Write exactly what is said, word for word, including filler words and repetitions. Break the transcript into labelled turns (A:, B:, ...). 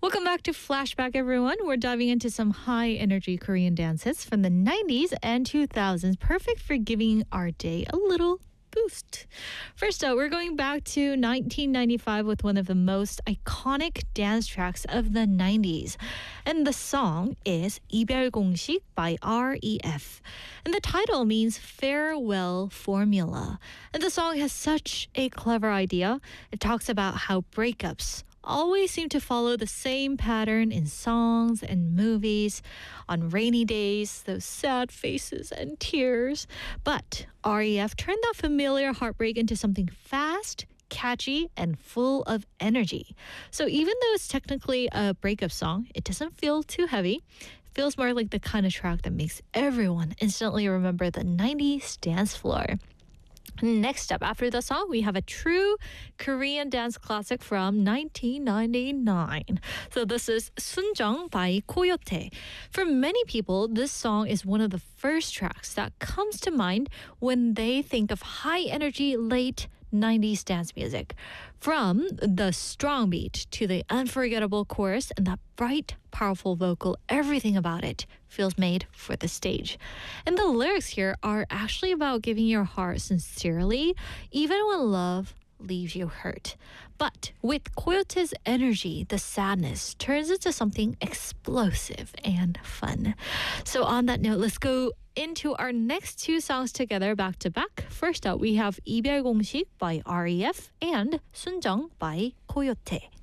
A: Welcome back to Flashback, everyone. We're diving into some high energy Korean dances from the nineties and two thousands, perfect for giving our day a little boost. First up, we're going back to nineteen ninety-five with one of the most iconic dance tracks of the nineties. And the song is 이별 공식 by R E F. And the title means farewell formula. And the song has such a clever idea. It talks about how breakups always seem to follow the same pattern in songs and movies. On rainy days, those sad faces and tears. But R E F turned that familiar heartbreak into something fast, catchy, and full of energy. So even though it's technically a breakup song, it doesn't feel too heavy. It feels more like the kind of track that makes everyone instantly remember the nineties dance floor. Next up, after the song, we have a true Korean dance classic from nineteen ninety-nine. So this is Sunjung by Coyote. For many people, this song is one of the first tracks that comes to mind when they think of high energy late nineties dance music. From the strong beat to the unforgettable chorus and that bright, powerful vocal, everything about it feels made for the stage. And the lyrics here are actually about giving your heart sincerely, even when love leaves you hurt. But with Coyote's energy, the sadness turns into something explosive and fun. So on that note, let's go into our next two songs together back to back. First up, we have 이별 공식 by R E F and 순정 by Coyote.